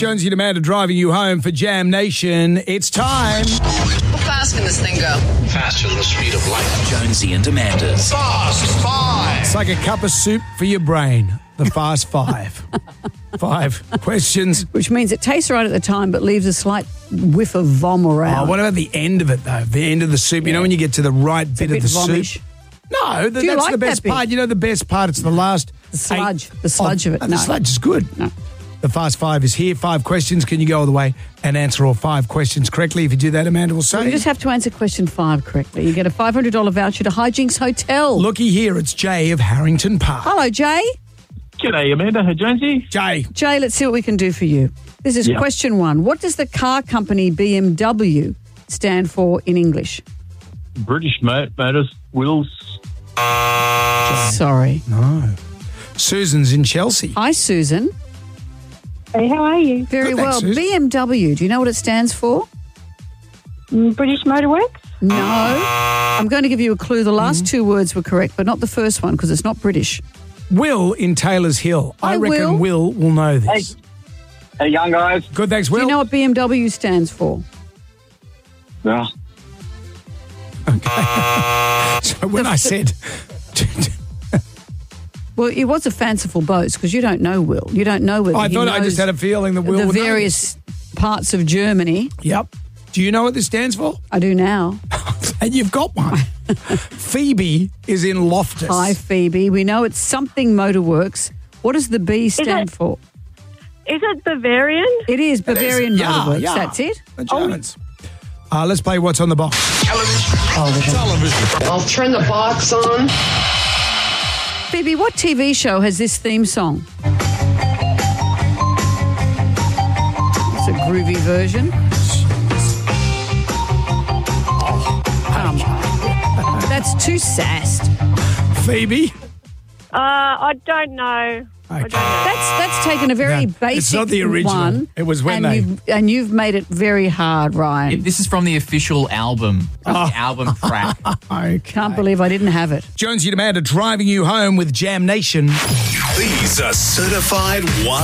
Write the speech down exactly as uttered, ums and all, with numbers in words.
Jonesy and Amanda driving you home for Jam Nation. It's time. How fast can this thing go? Faster than the speed of light. Jonesy and Amanda's Fast Five. It's like a cup of soup for your brain. The Fast Five. Five questions. Which means it tastes right at the time but leaves a slight whiff of vom around. Oh, what about the end of it, though? The end of the soup. You know when you get to the right It's bit, a of bit the vomish. soup? No, th- Do you that's like the best that bit? part. You know the best part? It's the last... The sludge. eight- The sludge of it. Oh, No. The sludge is good. No. The Fast Five is here. Five questions. Can you go all the way and answer all five questions correctly? If you do that, Amanda will say... You just have to answer question five correctly. You get a five hundred dollars voucher to Hijinks Hotel. Looky here, it's Jay of Harrington Park. Hello, Jay. G'day, Amanda. Hey, Jonesy. Jay. Jay, let's see what we can do for you. This is Yeah. question one. What does the car company B M W stand for in English? British Mo- Motors Wills. Sorry. No. Susan's in Chelsea. Hi, Susan. Hey, how are you? Very Good, thanks, well. Susan. B M W, do you know what it stands for? Mm, British Motorworks? No. I'm going to give you a clue. The last Mm-hmm. two words were correct, but not the first one because it's not British. Will in Taylor's Hill. I Hi, reckon Will Will. will know this. Hey, young guys. Good, thanks, Will. Do you know what B M W stands for? Yeah. So when I said... Well, it was a fanciful boast because you don't know Will. You don't know whether I he thought I knows just had a feeling that Will the would know various parts of Germany. this. Yep. Do you know what this stands for? I do now. And you've got one. Phoebe is in Loftus. Hi, Phoebe. We know it's something Motorworks. What does the B stand it- for? Is it Bavarian? It is Bavarian Yeah, Motorworks. yeah. That's it. The Germans. Uh, let's play What's on the Box. Television. Television. I'll turn the box on. Phoebe, what T V show has this theme song? It's a groovy version. Come on. That's too sassed. Phoebe? Uh, I don't know. Okay. That's that's taken a very No, basic it's not the original. one. It was when and they- You've, and you've made it very hard, Ryan. This is from the official album, the album track. Okay. Can't believe I didn't have it. Jonesy and Amanda driving you home with Jam Nation. These are certified one.